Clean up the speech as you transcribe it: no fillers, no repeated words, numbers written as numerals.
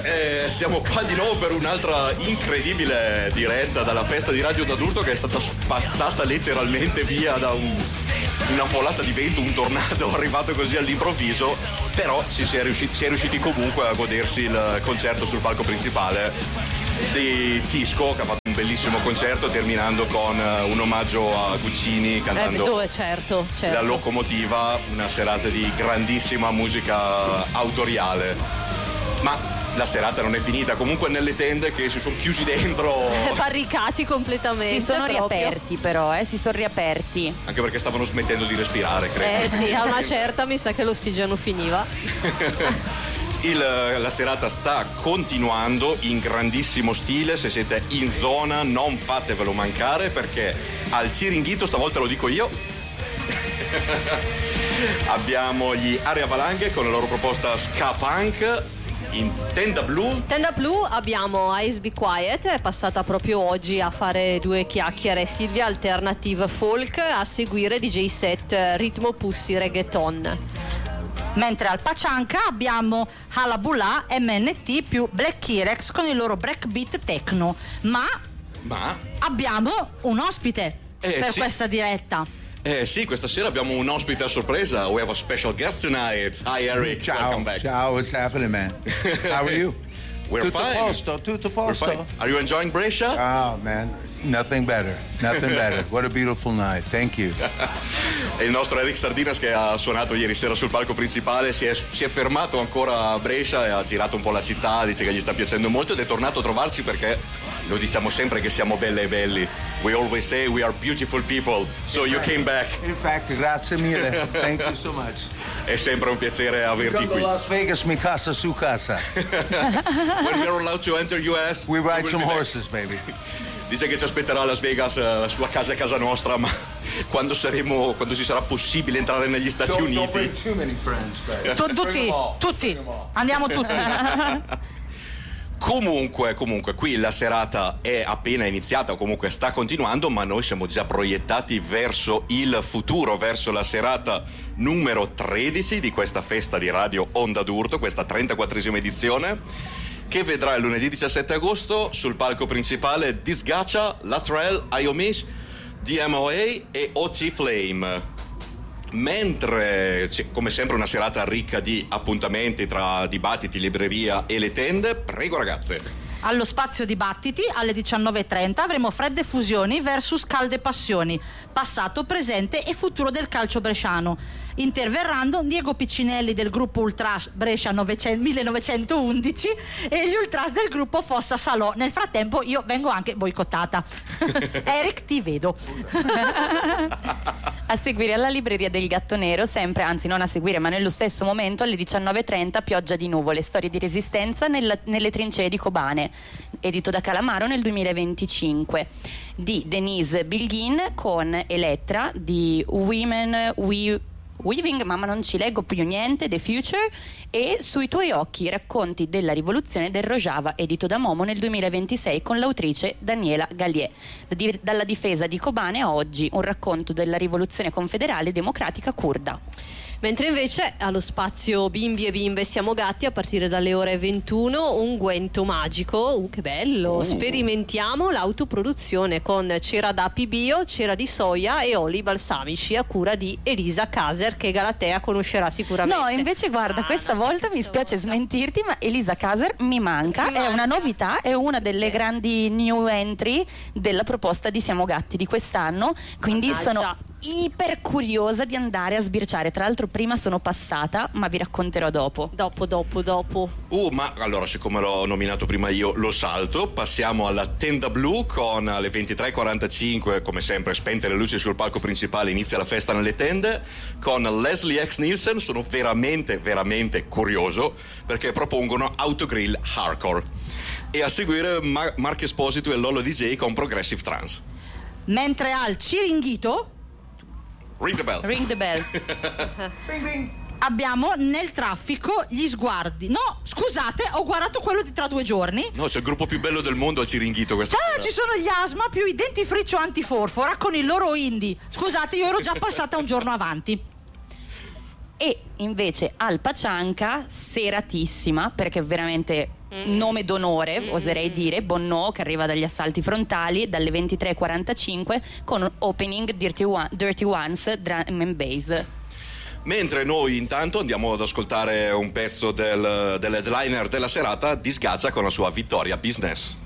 Siamo qua di nuovo per un'altra incredibile diretta dalla festa di Radio d'Adulto che è stata spazzata letteralmente via da una folata di vento, un tornado arrivato così all'improvviso, però si è riusciti comunque a godersi il concerto sul palco principale di Cisco, che ha fatto un bellissimo concerto terminando con un omaggio a Guccini cantando certo. La locomotiva, una serata di grandissima musica autoriale. Ma la serata non è finita, comunque nelle tende che si sono chiusi dentro, barricati completamente. Si sono riaperti però, si sono riaperti. Anche perché stavano smettendo di respirare, credo. Sì, a una certa mi sa che l'ossigeno finiva. La serata sta continuando in grandissimo stile. Se siete in zona non fatevelo mancare, perché al Ciringhito, stavolta lo dico io, abbiamo gli Area Valanghe con la loro proposta ska punk. In Tenda Blu abbiamo Ice Be Quiet, è passata proprio oggi a fare due chiacchiere Silvia, Alternative Folk, a seguire DJ set Ritmo Pussy Reggaeton. Mentre al Pachanka abbiamo Halabula, MNT più Black Kirex con il loro breakbeat techno. Ma abbiamo un ospite per questa diretta. Sì, questa sera abbiamo un ospite a sorpresa. We have a special guest tonight. Hi Eric, ciao, welcome back. Ciao, what's happening, man? How are you? We're fine. Tutto posto. Are you enjoying Brescia? Oh man, nothing better. What a beautiful night. Thank you. E il nostro Eric Sardinas, che ha suonato ieri sera sul palco principale, si è fermato ancora a Brescia e ha girato un po' la città, dice che gli sta piacendo molto ed è tornato a trovarci perché lo diciamo sempre che siamo belle e belli. We always say we are beautiful people, so you came back. In fact, grazie mille. Thank you so much. È sempre un piacere averti qui. Las Vegas, mi casa su casa. When we are allowed to enter US, we ride some horses, baby. Dice che ci aspetterà a Las Vegas, la sua casa è casa nostra, ma quando ci sarà possibile entrare negli Stati Uniti. Tutti, andiamo tutti. Comunque, qui la serata è appena iniziata, o comunque sta continuando, ma noi siamo già proiettati verso il futuro, verso la serata numero 13 di questa festa di Radio Onda d'Urto, questa 34esima edizione, che vedrà il lunedì 17 agosto sul palco principale Disgacia, Latrell, Iomish, DMOA e OC Flame. Mentre c'è come sempre una serata ricca di appuntamenti tra dibattiti, libreria e le tende. Prego ragazze. Allo spazio dibattiti alle 19:30 avremo Fredde Fusioni versus Calde Passioni, passato, presente e futuro del calcio bresciano. Interverranno Diego Piccinelli del gruppo Ultras Brescia 1911 e gli Ultras del gruppo Fossa Salò. Nel frattempo io vengo anche boicottata. Eric, ti vedo. A seguire alla libreria del Gatto Nero, sempre, anzi non a seguire ma nello stesso momento, alle 19:30 Pioggia di nuvole, storie di resistenza nelle trincee di Kobane, edito da Calamaro nel 2025, di Denise Bilghin con Elettra, di Weaving, mamma non ci leggo più niente, The Future, e Sui tuoi occhi, racconti della rivoluzione del Rojava, edito da Momo nel 2026 con l'autrice Daniela Gallier. Dalla difesa di Kobane a oggi, un racconto della rivoluzione confederale democratica curda. Mentre invece allo spazio Bimbi e Bimbe siamo gatti, a partire dalle ore 21 unguento magico, che bello, sperimentiamo l'autoproduzione con cera d'api bio, cera di soia e oli balsamici a cura di Elisa Caser, che Galatea conoscerà sicuramente. No, invece guarda, questa volta mi spiace smentirti, ma Elisa Caser mi manca, è una novità, è una delle grandi new entry della proposta di Siamo Gatti di quest'anno, quindi sono iper curiosa di andare a sbirciare. Tra l'altro prima sono passata, ma vi racconterò dopo. Dopo. Ma allora, siccome l'ho nominato prima io, lo salto. Passiamo alla Tenda Blu con alle 23:45, come sempre spente le luci sul palco principale, inizia la festa nelle tende con Leslie X Nielsen. Sono veramente curioso perché propongono autogrill hardcore. E a seguire Mark Esposito e Lolo DJ con Progressive Trance. Mentre al Ciringhito Ring the bell. Bing bing. Abbiamo nel traffico gli sguardi. No, scusate, ho guardato quello di tra 2 giorni. No, c'è il gruppo più bello del mondo al Ciringhito questa sera. Ci sono gli Asma più i dentifricio antiforfora con il loro indie. Scusate, io ero già passata un giorno avanti. E invece al Pachanca, seratissima, perché veramente nome d'onore, oserei dire, Bonneau, che arriva dagli assalti frontali dalle 23:45 con opening Dirty Ones drum and bass. Mentre noi intanto andiamo ad ascoltare un pezzo dell'headliner della serata, Disgazza con la sua Vittoria Business.